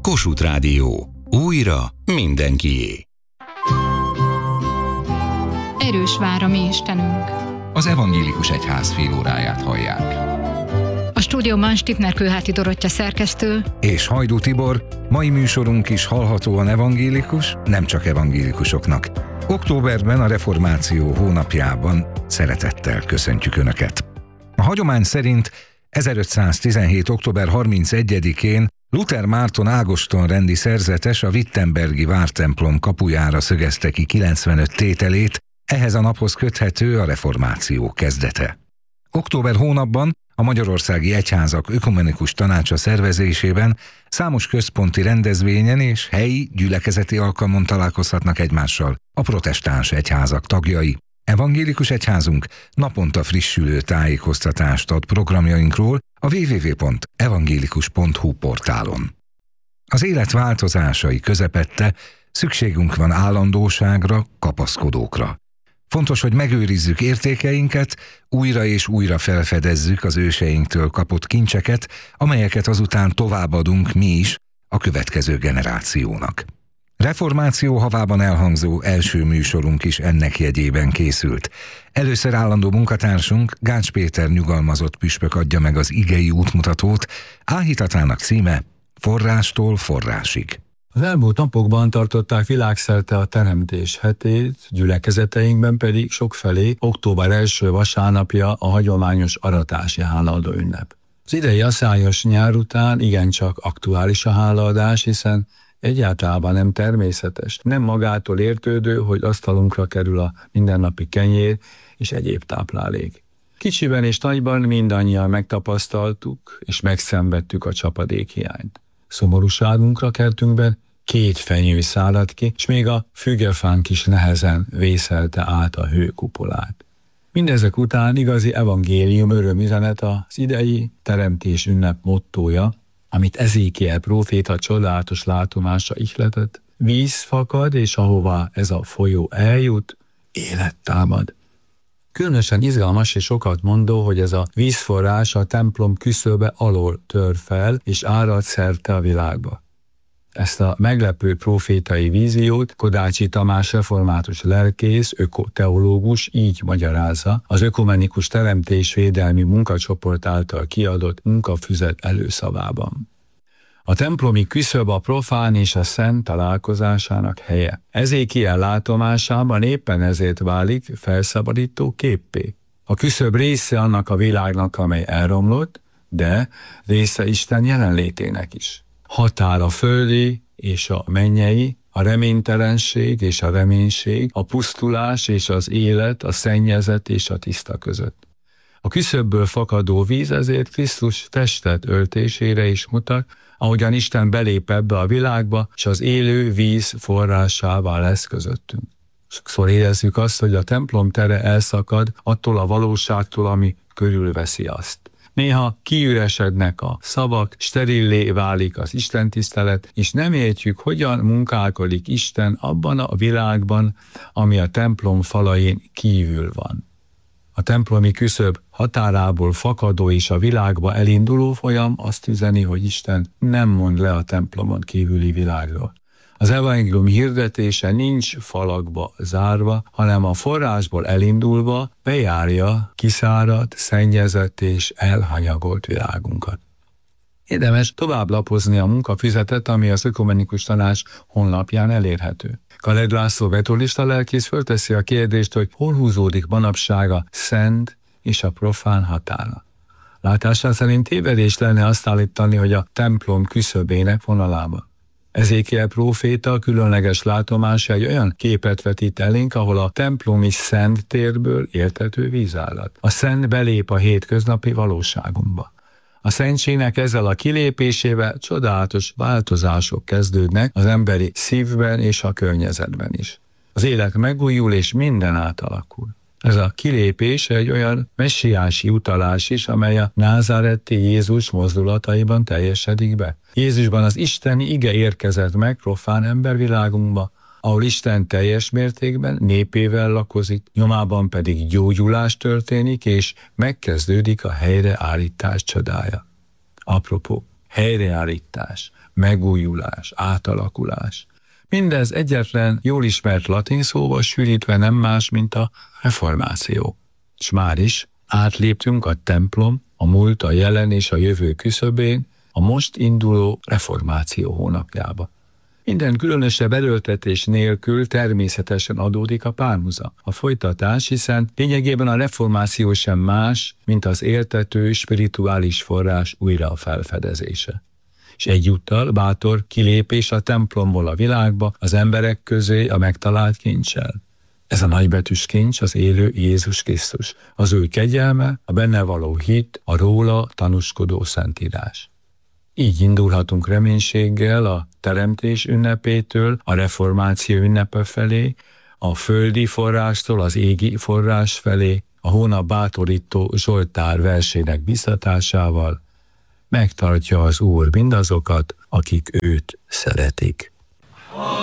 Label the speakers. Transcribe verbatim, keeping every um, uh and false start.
Speaker 1: Kossuth Rádió. Újra mindenkié.
Speaker 2: Erős vár a mi Istenünk.
Speaker 3: Az evangélikus egyház félóráját hallják.
Speaker 2: A stúdióban Stipner Kőháti Dorottya szerkesztő
Speaker 4: és Hajdú Tibor. Mai műsorunk is hallhatóan evangélikus, nem csak evangélikusoknak. Októberben, a reformáció hónapjában szeretettel köszöntjük Önöket. A hagyomány szerint ezerötszáztizenhét. október harmincegyedikén Luther Márton Ágoston rendi szerzetes a wittenbergi vártemplom kapujára szögezte ki kilencvenöt tételét, ehhez a naphoz köthető a reformáció kezdete. Október hónapban a Magyarországi Egyházak Ökumenikus Tanácsa szervezésében számos központi rendezvényen és helyi gyülekezeti alkalmon találkozhatnak egymással a protestáns egyházak tagjai. Evangélikus egyházunk naponta frissülő tájékoztatást ad programjainkról a double-u double-u double-u pont evangélikus pont hu portálon. Az élet változásai közepette szükségünk van állandóságra, kapaszkodókra. Fontos, hogy megőrizzük értékeinket, újra és újra felfedezzük az őseinktől kapott kincseket, amelyeket azután továbbadunk mi is a következő generációnak. Reformáció havában elhangzó első műsorunk is ennek jegyében készült. Először állandó munkatársunk, Gács Péter nyugalmazott püspök adja meg az igei útmutatót, áhítatának címe Forrástól forrásig.
Speaker 5: Az elmúlt napokban tartották világszerte a Teremtés hetét, gyülekezeteinkben pedig sokfelé október első vasárnapja a hagyományos aratási hálaadó ünnep. Az idei aszályos nyár után igencsak aktuális a hálaadás, hiszen egyáltalán nem természetes, nem magától értődő, hogy asztalunkra kerül a mindennapi kenyér és egyéb táplálék. Kicsiben és nagyban mindannyian megtapasztaltuk és megszenvedtük a csapadékhiányt. Szomorúságunkra kertünkben két fenyő szálladt ki, és még a fügefánk is nehezen vészelte át a hőkupolát. Mindezek után igazi evangélium örömüzenet az idei teremtés ünnep mottója, amit Ezékiel próféta csodálatos látomása ihletett: víz fakad, és ahová ez a folyó eljut, élet támad. Különösen izgalmas és sokat mondó, hogy ez a vízforrás a templom küszöbe alól tör fel, és árad szerte a világba. Ezt a meglepő profétai víziót Kodácsi Tamás református lelkész, ökoteológus így magyarázza az Ökumenikus Teremtésvédelmi Munkacsoport által kiadott munkafüzet előszavában. A templomi küszöb a profán és a szent találkozásának helye. Ezékiel látomásában éppen ezért válik felszabadító képpé. A küszöb része annak a világnak, amely elromlott, de része Isten jelenlétének is. Határ a földi és a mennyei, a reménytelenség és a reménység, a pusztulás és az élet, a szennyezet és a tiszta között. A küszöbből fakadó víz ezért Krisztus testet öltésére is mutat, ahogyan Isten belép ebbe a világba, és az élő víz forrásává lesz közöttünk. Sokszor érezzük azt, hogy a templom tere elszakad attól a valóságtól, ami körülveszi azt. Néha kiüresednek a szavak, sterillé válik az istentisztelet, és nem értjük, hogyan munkálkodik Isten abban a világban, ami a templom falain kívül van. A templomi küszöb határából fakadó és a világba elinduló folyam azt üzeni, hogy Isten nem mond le a templomon kívüli világról. Az evangélium hirdetése nincs falakba zárva, hanem a forrásból elindulva bejárja kiszáradt, szennyezett és elhanyagolt világunkat. Érdemes tovább lapozni a munkafüzetet, ami az Ökumenikus Tanács honlapján elérhető. Kaled László vetolista lelkész fölteszi a kérdést, hogy hol húzódik manapság a szent és a profán határa. Látása szerint tévedés lenne azt állítani, hogy a templom küszöbének vonalába. Ezékiel próféta különleges látomása egy olyan képet vetít elénk, ahol a templomi szent térből éltető víz árad. A szent belép a hétköznapi valóságunkba. A szentségnek ezzel a kilépésével csodálatos változások kezdődnek az emberi szívben és a környezetben is. Az élet megújul és minden átalakul. Ez a kilépés egy olyan messiási utalás is, amely a názáretti Jézus mozdulataiban teljesedik be. Jézusban az isteni ige érkezett meg profán embervilágunkba, ahol Isten teljes mértékben népével lakozik, nyomában pedig gyógyulás történik, és megkezdődik a helyreállítás csodája. Apropó, helyreállítás, megújulás, átalakulás. Mindez egyetlen jól ismert latin szóval sűrítve nem más, mint a reformáció. S már is átléptünk a templom, a múlt, a jelen és a jövő küszöbén a most induló reformáció hónapjába. Minden különösebb erőltetés nélkül természetesen adódik a párhuzam, a folytatás, hiszen lényegében a reformáció sem más, mint az éltető spirituális forrás újra felfedezése. És egyúttal bátor kilépés a templomból a világba, az emberek közé a megtalált kincsel. Ez a nagybetűs kincs az élő Jézus Krisztus, az ő kegyelme, a benne való hit, a róla tanúskodó szentírás. Így indulhatunk reménységgel a teremtés ünnepétől, a reformáció ünnepe felé, a földi forrástól az égi forrás felé, a hónap bátorító Zsoltár versének biztatásával. Megtartja az Úr mindazokat, akik őt szeretik.